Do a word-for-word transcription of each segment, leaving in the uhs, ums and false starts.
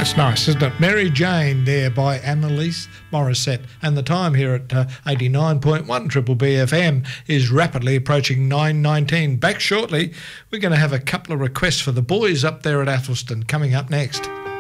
That's nice, isn't it? Mary Jane there by Annalise Morissette. And the time here at uh, eighty-nine point one Triple B F M is rapidly approaching nine nineteen. Back shortly, we're going to have a couple of requests for the boys up there at Athelston coming up next.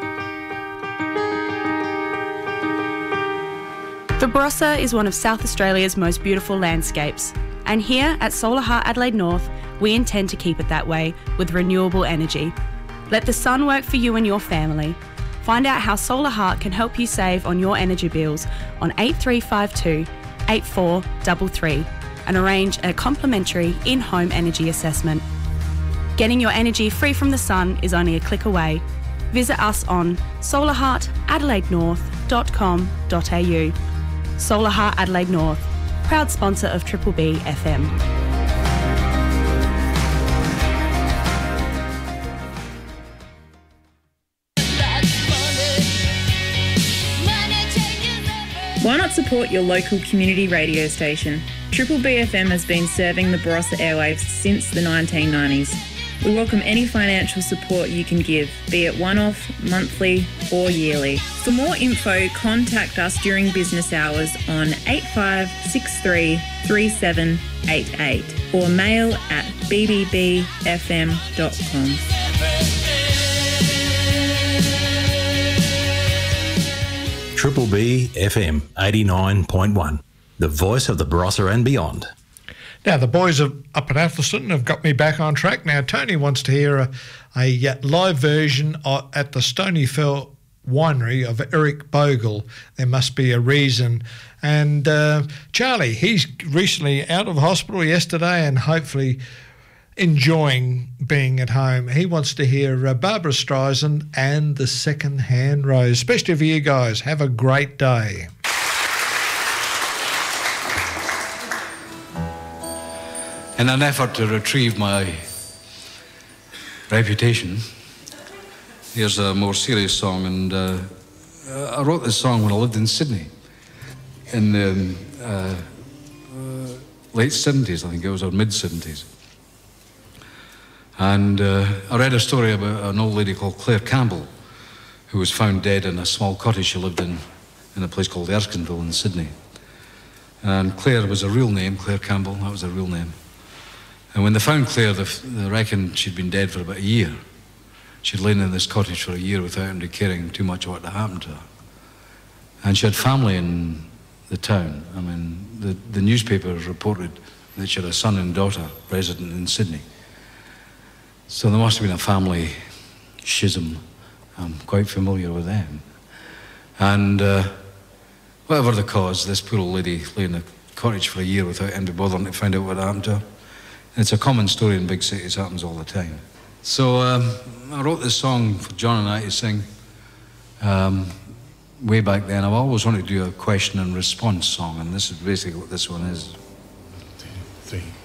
The Barossa is one of South Australia's most beautiful landscapes. And here at Solar Heart Adelaide North, we intend to keep it that way with renewable energy. Let the sun work for you and your family. Find out how Solar Heart can help you save on your energy bills on eight three five two, eight four three three and arrange a complimentary in-home energy assessment. Getting your energy free from the sun is only a click away. Visit us on solar heart adelaide north dot com dot a u. Solar Heart Adelaide North, proud sponsor of Triple B F M. Why not support your local community radio station? Triple B F M has been serving the Barossa airwaves since the nineteen nineties. We welcome any financial support you can give, be it one-off, monthly or yearly. For more info, contact us during business hours on eight five six three, three seven eight eight or mail at b b b f m dot com. Triple B F M eighty-nine point one, the voice of the Barossa and beyond. Now, the boys are up at Athelston have got me back on track. Now, Tony wants to hear a, a live version of, at the Stonyfell Winery of Eric Bogle, There Must Be a Reason. And uh, Charlie, he's recently out of hospital yesterday and hopefully enjoying being at home. He wants to hear uh, Barbara Streisand and The Second Hand Rose, especially for you guys. Have a great day. In an effort to retrieve my reputation, here's a more serious song. And uh, I wrote this song when I lived in Sydney in the uh, uh, late seventies, I think it was, or mid-seventies. And uh, I read a story about an old lady called Claire Campbell, who was found dead in a small cottage she lived in, in a place called Erskineville in Sydney. And Claire was a real name, Claire Campbell, that was a real name. And when they found Claire, they, they reckoned she'd been dead for about a year. She'd lain in this cottage for a year without anybody caring too much what had happened to her. And she had family in the town. I mean, the, the newspapers reported that she had a son and daughter resident in Sydney. So there must have been a family schism. I'm quite familiar with them. And uh, whatever the cause, this poor old lady lay in a cottage for a year without anybody bothering to find out what happened to her. It's a common story in big cities, happens all the time. So um, I wrote this song for John and I to sing um, way back then. I've always wanted to do a question and response song, and this is basically what this one is. Two, three.